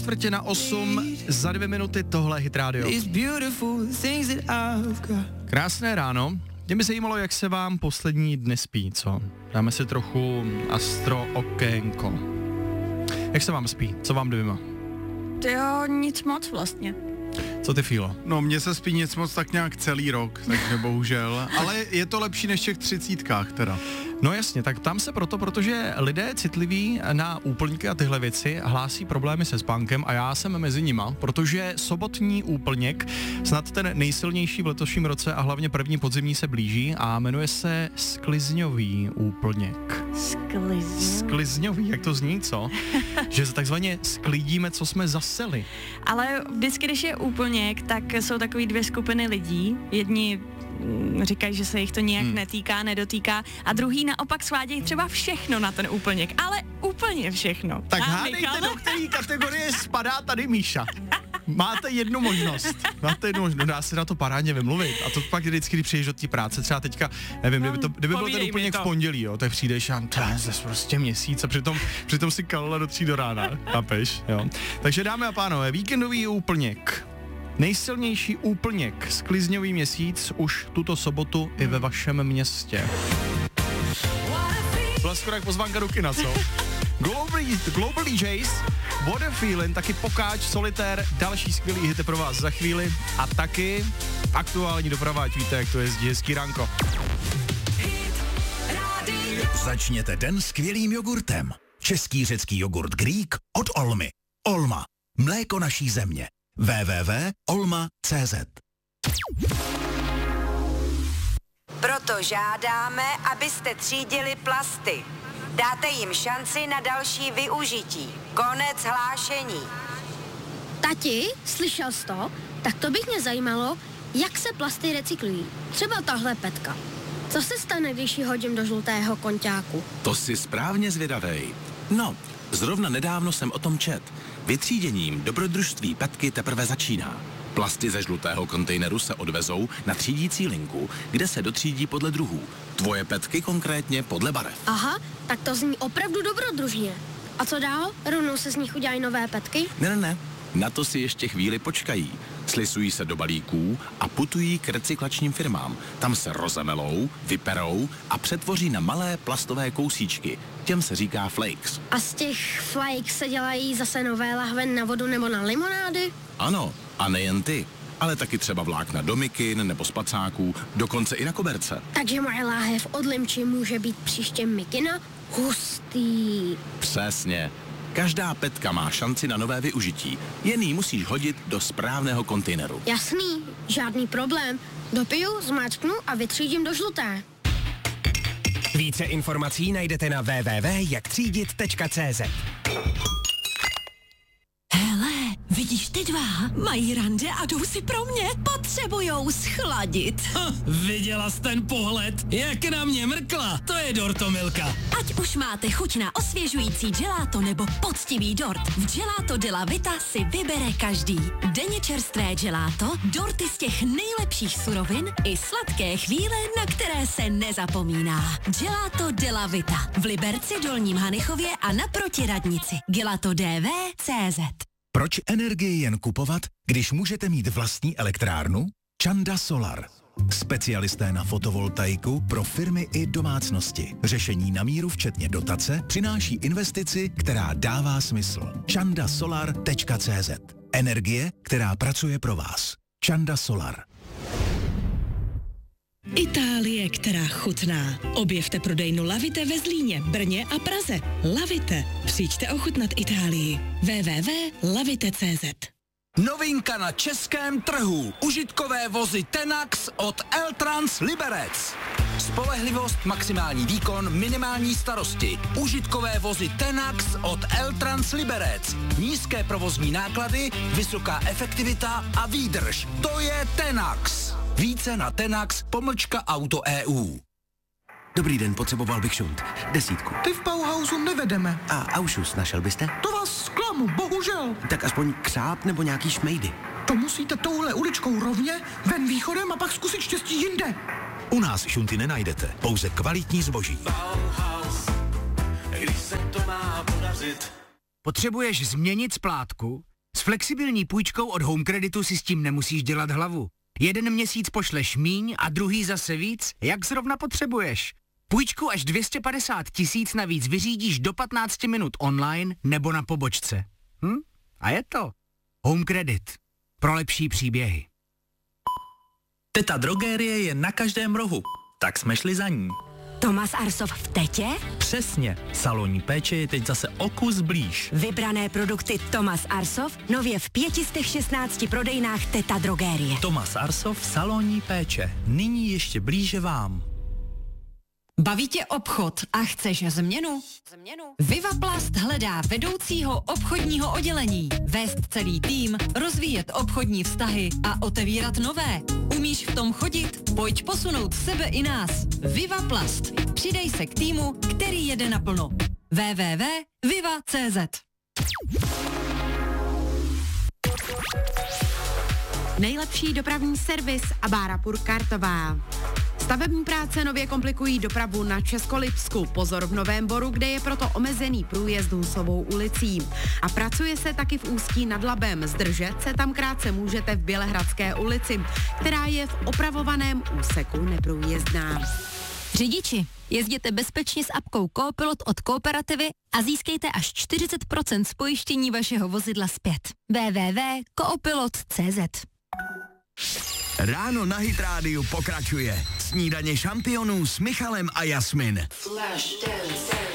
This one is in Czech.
7:45, za 2 minuty tohle Hit Radio. Krásné ráno. Mě by zajímalo, jak se vám poslední dny spí, co? Dáme si trochu astro okénko. Jak se vám spí? Co vám dvěma? Jo, nic moc vlastně. Co ty, Fílo? No, mně se spí nic moc tak nějak celý rok, takže bohužel. Ale je to lepší než v těch 30kách teda. No jasně, tak tam se protože lidé citliví na úplňky a tyhle věci hlásí problémy se spánkem a já jsem mezi nima, protože sobotní úplněk, snad ten nejsilnější v letošním roce a hlavně první podzimní se blíží a jmenuje se sklizňový úplněk. Sklizňový, jak to zní, co? Že takzvaně sklidíme, co jsme zaseli. Ale vždycky, když je úplněk, tak jsou takový 2 skupiny lidí. Jedni říkají, že se jich to nijak netýká, nedotýká a druhý naopak svádějí třeba všechno na ten úplněk, ale úplně všechno. Tak hádejte, do které kategorie spadá tady Míša. Máte jednu možnost, dá se na to parádně vymluvit a to pak vždycky, když přijdeš do té práce, třeba teďka, nevím, kdyby byl ten úplněk v pondělí, jo, tak přijdeš a to je prostě měsíc a přitom si kalila do 3 do rána, chápeš, jo. Takže dámy a pánové, víkendový úplněk. Nejsilnější úplněk, sklizňový měsíc už tuto sobotu i ve vašem městě. Byla skoro jak pozvánka do kina, co? Global DJs, What a Feeling, taky Pokáč, Solitér, další skvělý hity pro vás za chvíli a taky aktuální doprava, ať víte, jak to jezdí. Hezký ránko. Začněte den skvělým jogurtem. Český řecký jogurt Greek od Olmy. Olma. Mléko naší země. www.olma.cz. Proto žádáme, abyste třídili plasty. Dáte jim šanci na další využití. Konec hlášení. Tati, slyšel jsi to? Tak to bych mě zajímalo, jak se plasty recyklují. Třeba tahle petka. Co se stane, když ji hodím do žlutého konťáku? To jsi správně zvědavej. No, zrovna nedávno jsem o tom čet. Vytříděním dobrodružství petky teprve začíná. Plasty ze žlutého kontejneru se odvezou na třídící linku, kde se dotřídí podle druhů. Tvoje petky konkrétně podle barev. Aha, tak to zní opravdu dobrodružně. A co dál? Rovnou se z nich udělají nové petky? Ne. Na to si ještě chvíli počkají. Slisují se do balíků a putují k recyklačním firmám. Tam se rozemelou, vyperou a přetvoří na malé plastové kousíčky. Těm se říká flakes. A z těch flakes se dělají zase nové lahve na vodu nebo na limonády? Ano, a nejen ty, ale taky třeba vlákna do mikin nebo spacáků, dokonce i na koberce. Takže moje láhev od limči může být příště mikina? Hustý. Přesně. Každá petka má šanci na nové využití. Jen ji musíš hodit do správného kontejneru. Jasný, žádný problém. Dopiju, zmáčknu a vytřídím do žluté. Více informací najdete na www.jaktřídit.cz. Hele, vidíš ty dva? Mají rande a jdou si pro mě. Potřebujou schladit. Viděla jsi ten pohled? Jak na mě mrkla? To je dortomilka. Ať už máte chuť na osvěžující gelato nebo poctivý dort, v Gelato della Vita si vybere každý. Denně čerstvé gelato, dorty z těch nejlepších surovin i sladké chvíle, na které se nezapomíná. Gelato della Vita v Liberci, Dolním Hanichově a naproti radnici. GelatoDV.cz. Proč energii jen kupovat, když můžete mít vlastní elektrárnu? Čanda Solar. Specialisté na fotovoltaiku pro firmy i domácnosti. Řešení na míru včetně dotace přináší investici, která dává smysl. chandasolar.cz. Energie, která pracuje pro vás. Čanda Solar. Itálie, která chutná. Objevte prodejnu Lavite ve Zlíně, Brně a Praze. Lavite. Přijďte ochutnat Itálii. www.lavite.cz. Novinka na českém trhu. Užitkové vozy Tenax od L-Trans Liberec. Spolehlivost, maximální výkon, minimální starosti. Užitkové vozy Tenax od L-Trans Liberec. Nízké provozní náklady, vysoká efektivita a výdrž. To je Tenax. Více na tenax.auto.eu. Dobrý den, potřeboval bych šunt. 10. Ty v Bauhausu nevedeme. A Aušus našel byste? To vás zklamu, bohužel. Tak aspoň křáp nebo nějaký šmejdy. To musíte touhle uličkou rovně, ven východem a pak zkusit štěstí jinde. U nás šunty nenajdete, pouze kvalitní zboží. Bauhaus, když se to má podařit. Potřebuješ změnit splátku? flexibilní půjčkou od Home Creditu si s tím nemusíš dělat hlavu. Jeden měsíc pošleš míň a druhý zase víc, jak zrovna potřebuješ. Půjčku až 250 000 navíc vyřídíš do 15 minut online nebo na pobočce. A je to Home Credit. Pro lepší příběhy. Teta Drogérie je na každém rohu, tak jsme šli za ní. Thomas Arsov v Tetě? Přesně, salonní péče je teď zase o kus blíž. Vybrané produkty Thomas Arsov nově v 516 prodejnách Teta Drogérie. Thomas Arsov, salonní péče, nyní ještě blíže vám. Baví tě obchod a chceš změnu? Vivaplast hledá vedoucího obchodního oddělení. Vést celý tým, rozvíjet obchodní vztahy a otevírat nové. Umíš v tom chodit? Pojď posunout sebe i nás. Vivaplast. Přidej se k týmu, který jede naplno. www.viva.cz. Nejlepší dopravní servis a Bára Purkartová. Stavební práce nově komplikují dopravu na Českolipsku. Pozor v Novém Boru, kde je proto omezený průjezd Husovou ulicí. A pracuje se taky v Ústí nad Labem. Zdržet se tam krátce můžete v Bělehradské ulici, která je v opravovaném úseku neprůjezdná. Řidiči, jezděte bezpečně s apkou Coopilot od Kooperativy a získejte až 40% z pojištění vašeho vozidla zpět. www.coopilot.cz. Ráno na Hit Rádiu pokračuje. Snídaně šampionů s Michalem a Jasmin.